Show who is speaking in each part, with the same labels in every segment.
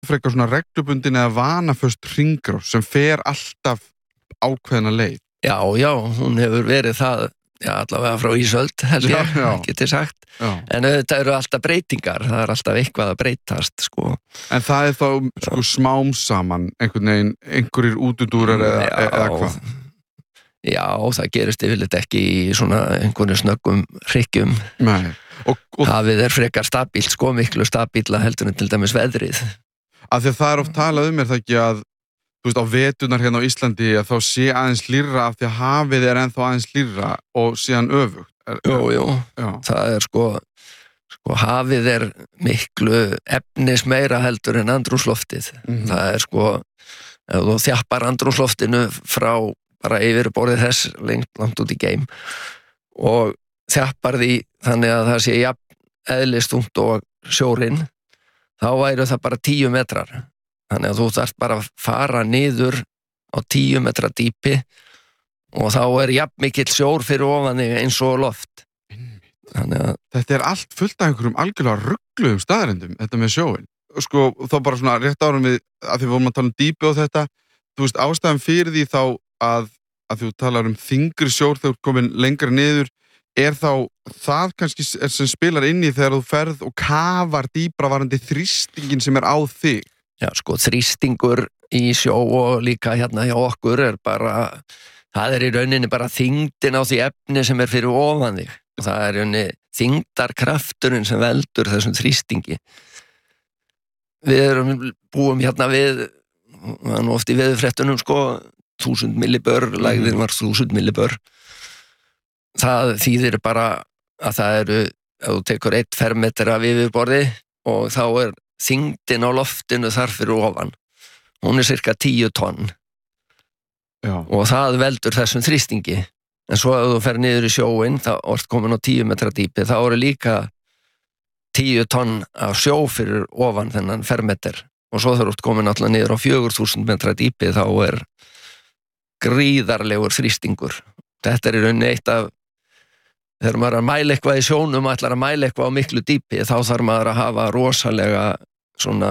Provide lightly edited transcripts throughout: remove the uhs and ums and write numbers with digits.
Speaker 1: frekar svona reglubundin eða vanaföst hringrás sem fer alltaf ákveðna leið?
Speaker 2: Já, hún hefur verið það, allavega frá ísöld, held ég, geti sagt.
Speaker 1: Já.
Speaker 2: En þetta eru alltaf breytingar, það er alltaf eitthvað að breytast, sko.
Speaker 1: En það er þá, sko, smám saman, einhverjir útudúrar eða hvað?
Speaker 2: Já, það gerist yfirleitt ekki í svona einhvern snöggum hrykkjum.
Speaker 1: Nei. Og
Speaker 2: hafið er frekar stabílt, sko, miklu stabíla heldur en til dæmis veðrið.
Speaker 1: Af því að það er oft talað það ekki að, þú veist, á veturnar hérna á Íslandi að þá sé aðeins hlýrra af því að hafið er ennþá aðeins hlýrra og síðan öfugt.
Speaker 2: Jú, það er sko hafið er miklu efnis meira heldur en andrúmsloftið. Það er sko, ef þú þjappar andrúmsloftinu frá bara yfirborðið þess langt út í geim og þjappar því þannig að það sé jafn eðlisþungt og sjórinn, þá væru það bara 10 metrar. Þannig að þú þarft bara að fara niður á 10 metra dýpi og þá er jafn mikill sjór fyrir ofan þig eins og loft. Þannig að
Speaker 1: þetta er allt fullt af einhverjum algjörlega ruggluðum staðrendum, þetta með sjóin. Sko, þá bara svona rétt árum við, að því við vorum að tala um dýpi og þetta, þú veist, ástæðan fyrir því þá að þú talar um þyngri sjór þegar þú komin lengra niður, er þá það kannski sem spilar inn í þegar þú ferð og kafar dýpra varandi þrýstingin sem er á þig?
Speaker 2: Já, sko, þrýstingur í sjó og líka hérna hjá okkur er bara, það er í rauninni bara þyngdin á því efni sem er fyrir ofan þig. Það er í rauninni þyngdarkrafturinn sem veldur þessum þrýstingi. Við búum hérna við, oft í veðurfréttunum, sko, 1000 millibör, lægðin var 1000 millibör. Það þýðir bara að það eru, ef þú tekur 1 fermeter af yfirborði og þá er þyngdin á loftinu þar fyrir ofan. Hún er cirka 10 tonn.
Speaker 1: Já.
Speaker 2: Og það veldur þessum þrýstingi. En svo ef þú fer niður í sjóin, þá ert komin á 10 metra dýpi, þá eru líka 10 tonn af sjó fyrir ofan þennan fermeter. Og svo þegar þú ert komin alltaf niður á 4000 metra dýpi, þá er gríðarlegur þrýstingur. Þetta er í rauninni eitt af, þegar maður er að mæla eitthvað í sjónum og ætlar að mæla eitthvað á miklu dýpi, þá þarf maður að hafa rosalega svona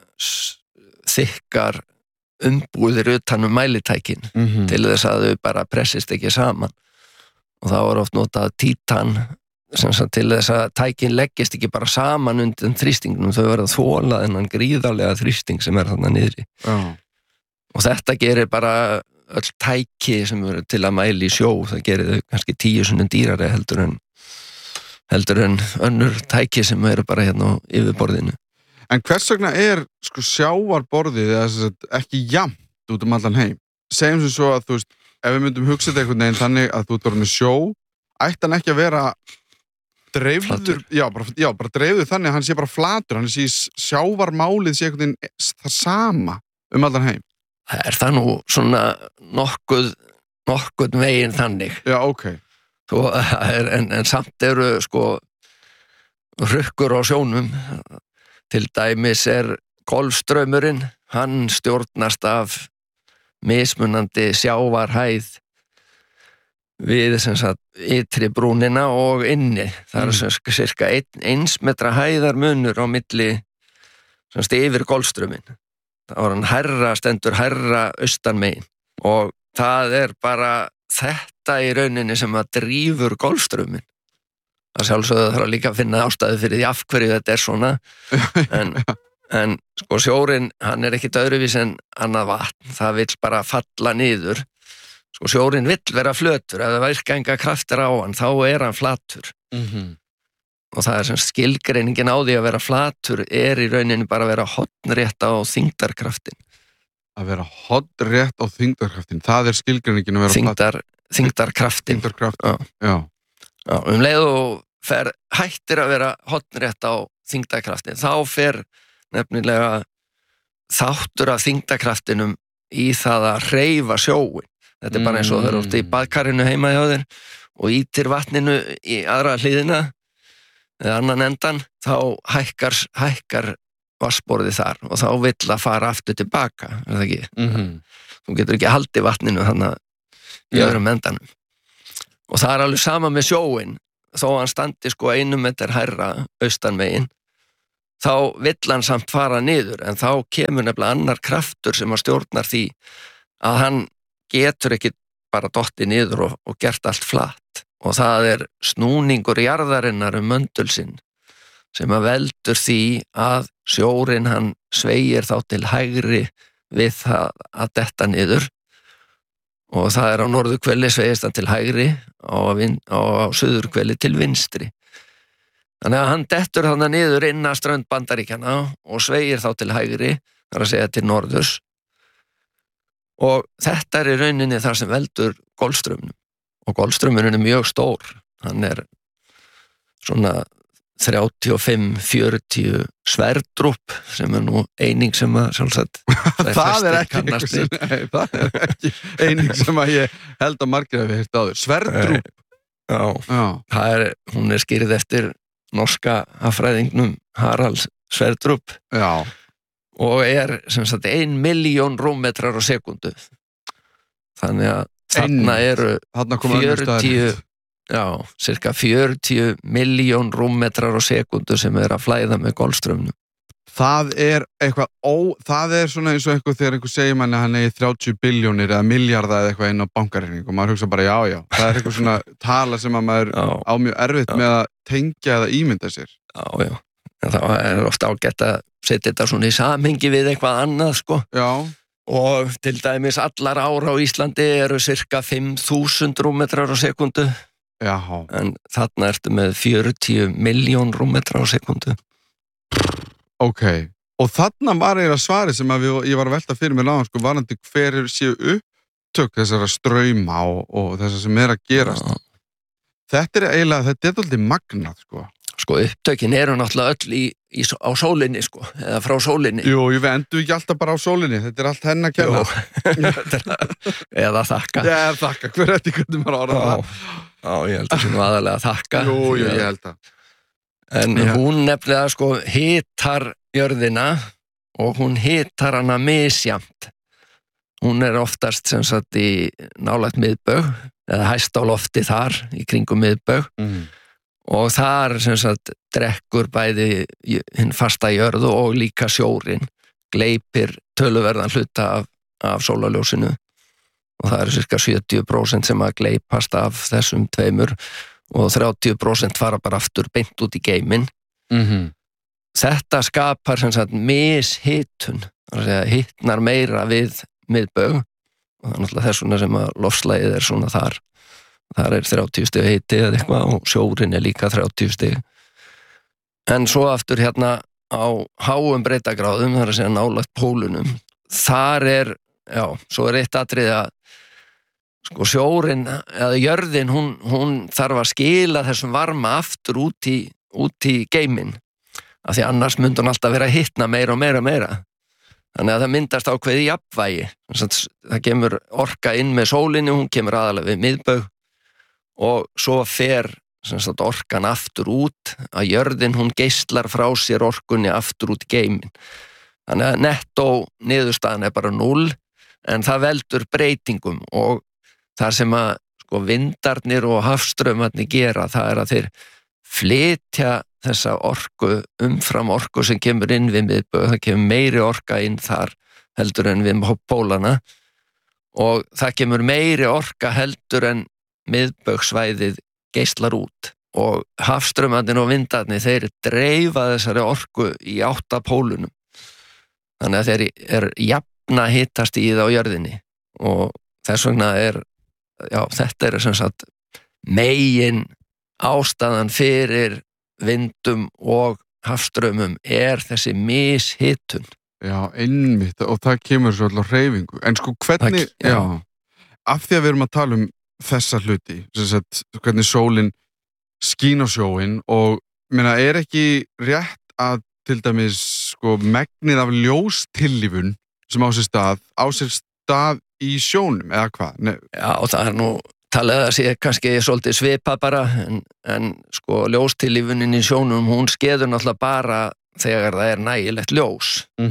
Speaker 2: þykkar umbúðir utan mælitækin til þess að þau bara pressist ekki saman. Og þá er oft notað títan til þess að tækin leggist ekki bara saman undir þrýstingnum, þau verða þola þennan gríðarlega þrýsting sem er þarna niðri. Og þetta gerir bara öll tæki sem eru til að mæla í sjó, það gerir þau kannski 10 sinnum dýrari heldur en önnur tæki sem eru bara hérna á yfirborðinu.
Speaker 1: En hvers vegna er sko sjávarborðið ekki jafnt út allan heim? Segjum sem svo að þú veist, ef við myndum hugsa þetta einhvern veginn þannig að þú ert orðinn með sjó, ætti hann ekki að vera dreifður, bara dreifður þannig að hann sé bara flatur, hann sé sjávarmálið sé einhvern veginn það sama allan heim.
Speaker 2: Það er það nú svona nokkuð veginn þannig.
Speaker 1: Já, ok.
Speaker 2: En samt eru sko rukkur á sjónum. Til dæmis er golfstraumurinn, hann stjórnast af mismunandi sjávarhæð við sem sagt ytri brúnina og inni. Það er cirka 1 metra hæðar munur á milli sem sagt yfir golfstrauminn. Það var hann stendur hærra austan megin og það er bara þetta í rauninni sem að drífur golfstrauminn. Það sjálfsögðu þarf líka að finna ástæðu fyrir því af hverju þetta er svona en sko sjórinn, hann er ekkit öðruvís en annað vatn, það vill bara falla niður. Sko sjórinn vill vera flötur, ef það virka enga kraftur á hann, þá er hann flatur. Og það er sem skilgreiningin á því að vera flatur er í rauninni bara að vera hornrétt á þyngdarkraftin.
Speaker 1: Að vera hornrétt á þyngdarkraftin, það er skilgreiningin að vera flatur.
Speaker 2: Þyngdarkraftin.
Speaker 1: Já.
Speaker 2: Leið og hættir að vera hornrétt á þyngdarkraftin, þá fer nefnilega þáttur af þyngdarkraftinum í það að hreyfa sjóin. Þetta er bara eins og þeir eru í baðkarinu heima hjá þér og ítir vatninu í aðra hliðina eða annan endan, þá hækkar vatnsborðið þar og þá vill að fara aftur tilbaka, er það ekki? Þú getur ekki haldið vatninu þannig í öðrum endanum. Og það er alveg sama með sjóin, þó hann standi sko 1 meter hærra austan megin, þá vill hann samt fara niður, en þá kemur nefnilega annar kraftur sem að stjórnar því að hann getur ekki bara dottið niður og gert allt flatt, og það snúningur jarðarinnar möndul sinn sem að veldur því að sjórinn hann sveigir þá til hægri við það að detta niður, og það á norðurhveli sveigist hann til hægri og á suðurhveli til vinstri. Þannig að hann dettur þannig niður inn að strönd Bandaríkjanna og sveigir þá til hægri, þar að segja til norðurs, og þetta í rauninni þar sem veldur Golfstraumnum, og Golfstraumurinn mjög stór, hann svona 35-40 sverdrup sem nú eining sem að sjálfsagt
Speaker 1: það ekki eining sem að ég held að margir hafi heyrt áður. Sverdrup?
Speaker 2: Já. Hún skýrð eftir norska hagfræðingnum Harald Sverdrup.
Speaker 1: Já.
Speaker 2: Og sem sagt 1 milljón rúmmetrar á sekundu. Þannig að þarna 40 cirka 40 milljón rúmmetrar á sekundu sem að flæða með Golfstraumnum.
Speaker 1: Það eitthvað það svona eins og eitthvað þegar einhver segir manni að hann eigi 30 biljónir eða milljarða eða eitthvað inn á bankareikning og maður hugsa bara já. Það eitthvað svona tala sem að maður á mjög erfitt með að tengja eða ímynda sér.
Speaker 2: Já. En það ofta ágætt að setja þetta svona í samhengi við eitthvað annað, sko.
Speaker 1: Já.
Speaker 2: Og til dæmis allar ár á Íslandi cirka 5.000 rúmmetrar á sekundu.
Speaker 1: Já.
Speaker 2: En þarna ertu með 40 milljón rúmmetrar á sekundu.
Speaker 1: Ok, og þarna var svari sem að ég var að velta fyrir mér náðan, sko, varandi hver séu upptök þessara strauma og þessar sem að gerast. Þetta eiginlega, þetta alltaf magnað, sko.
Speaker 2: Sko, upptökin náttúrulega öll á sólinni, sko, eða frá sólinni.
Speaker 1: Jú, við endum ekki alltaf bara á sólinni, þetta allt henni að kenna.
Speaker 2: Eða þakka.
Speaker 1: Já, þakka, hver hvernig maður orða það?
Speaker 2: Já, ég held að það aðalega þakka.
Speaker 1: Jú, ég held að.
Speaker 2: En hún nefnilega, sko, hitar jörðina og hún hitar hana misjafnt. Hún oftast sem sagt í nálægt miðbaug, eða hæst á lofti þar, í kringum miðbaug. Og þar sem sagt drekkur bæði hinn fasta jörðu og líka sjórinn, gleypir töluverðan hluta af sólarljósinu, og það cirka 70% sem að gleypast af þessum tveimur og 30% fara bara aftur beint út í geiminn. Þetta skapar sem sagt mishitun, hitnar meira við miðbaug, og það náttúrulega þessuna sem að lofslægið svona þar 30 stig hiti eða eitthvað, og sjórinn líka 30 stig. En svo aftur hérna á háum breiddargráðum, það að segja nálægt pólunum, þar svo eitt atriði að sko sjórinn eða jörðin, hún þarf að skila þessum varma aftur út í geiminn, af því annars myndi hún alltaf vera að hitna meira og meira. Þannig að það myndast ákveðið jafnvægi. Það kemur orka inn með sólinni, hún kemur aðalega við miðbaug, og svo fer orkan aftur út, að jörðin hún geislar frá sér orkunni aftur út í geiminn. Þannig að nettó niðurstaðan bara 0, en það veldur breytingum, og það sem að sko vindarnir og hafstraumarnir gera, það að þeir flytja þessa orku umfram orku sem kemur inn við miðbaug. Það kemur meiri orka inn þar heldur en við pólana, og það kemur meiri orka heldur en miðbaugsvæðið geislar út, og hafstraumarnir og vindarnir þeir dreifa þessari orku í 8 pólunum. Þannig að þeir jafna hitast í það á jörðinni, og þess vegna þetta sem sagt megin ástæðan fyrir vindum og hafstraumum þessi mishitun.
Speaker 1: Já, einmitt, og það kemur svo alltaf hreyfingu. En sko hvernig, af því að við erum að tala þessa hluti, sem sagt, hvernig sólin skín á sjóinn, og ekki rétt að til dæmis sko megnið af ljóstillífun sem á sér stað í sjónum, eða hvað?
Speaker 2: Já, það nú talið að sé kannski svolítið svipað bara, en sko ljóstillífunin í sjónum, hún skeður náttúrulega bara þegar það nægilegt ljós.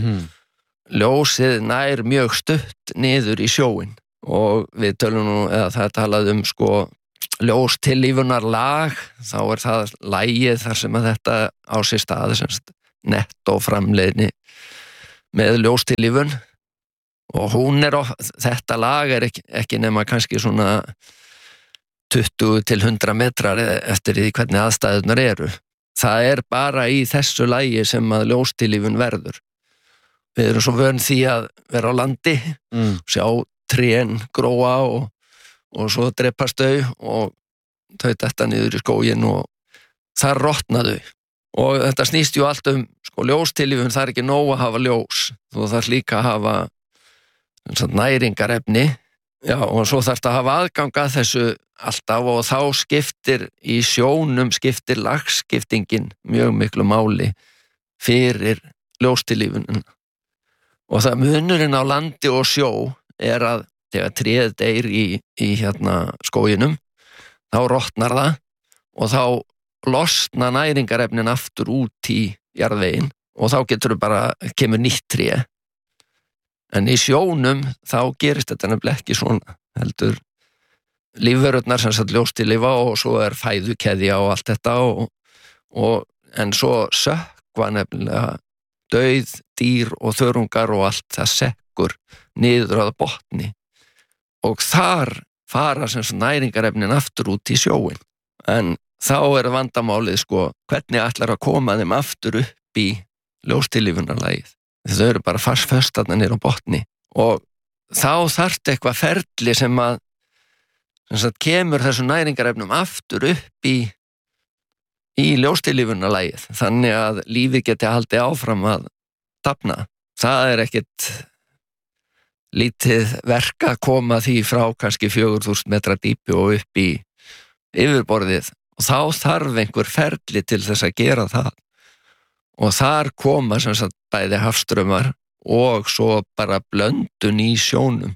Speaker 2: Ljósið nær mjög stutt niður í sjóinn, og við tölum nú, eða það talað sko ljóstillífunar lag, þá það lagið þar sem að þetta á sér stað, nettóframleiðni með ljóstillífun og þetta lag ekki nema kannski svona 20 til 100 metrar eftir því hvernig aðstæðurnar eru. Það bara í þessu lagi sem að ljóstillífun verður. Við erum svo vön því að vera á landi, sjá trén gróa og svo drepast þau og þau detta niður í skóginn og þar rotna þau. Og þetta snýst ju allt ljóstillífun, það ekki nóg að hafa ljós, þú þarf líka að hafa næringarefni, já, og svo þarf að hafa aðgang að þessu alltaf og þá skiptir í sjónum lagskiptingin mjög miklu máli fyrir ljóstillífunum. Og það munurinn á landi og sjó að þegar tréð deyr í skóginum, þá rotnar það og þá losna næringarefnin aftur út í jarðveginn og þá kemur nýtt tré. En í sjónum þá gerist þetta nefnilega ekki svona, heldur lífverurnar sem sagt ljóstillífa og svo fæðukeðja og allt þetta en svo sökkva nefnilega dauð, dýr og þörungar og allt það sekkur niður á botni og þar fara sem sagt næringarefnin aftur út í sjóin. En þá vandamálið hvernig ætlar að koma þeim aftur upp í ljóstillífunarlagið. Þau eru bara föst þarna niður á botni og þá þarft eitthvað ferli sem kemur þessu næringarefnum aftur upp í ljóstillífunarlagið þannig að lífið geti haldið áfram að dafna. Það ekkert lítið verk að koma því frá kannski 4000 metra dýpi og upp í yfirborðið og þá þarf einhver ferli til þess að gera það. Og þar koma sem sagt bæði hafstraumar og svo bara blöndun í sjónum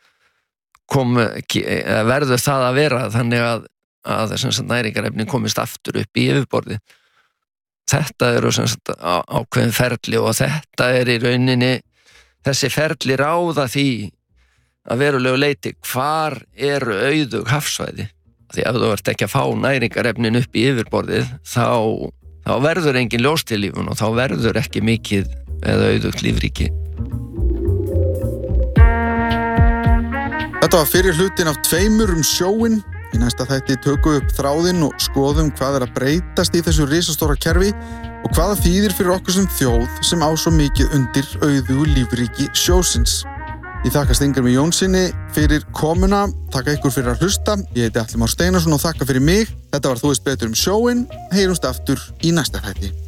Speaker 2: verður það að vera þannig að sem sagt næringarefnin komist aftur upp í yfirborðið. Þetta eru sem sagt ákveðin ferli og þetta í rauninni þessi ferli ráða því að verulegu leyti hvar eru auðug hafsvæði. Því ef þú ert ekki að fá næringarefnin upp í yfirborðið þá verður engin ljóstillífun og þá verður ekki mikið eða auðugt lífríki.
Speaker 1: Þetta var fyrir hlutin af 2 sjóinn. Í næsta þætti tökum upp þráðinn og skoðum hvað að breytast í þessu risastóra kerfi og hvað það þýðir fyrir okkur sem þjóð sem á svo mikið undir auðugu lífríki sjósins. Ég þakka Steingrími Jónssyni fyrir komuna, þakka ykkur fyrir að hlusta. Ég heiti Atli Már Steinarsson og þakka fyrir mig. Þetta var Þú veist betur sjóinn. Heyrumst aftur í næsta þætti.